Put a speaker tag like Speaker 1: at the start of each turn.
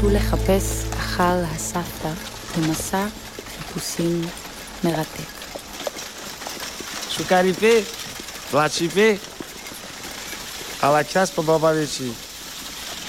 Speaker 1: יצאו לחפש אחר הסבתא במסע חיפושים מרתק.
Speaker 2: Șucaripe, placipe, alachas pe babarecii.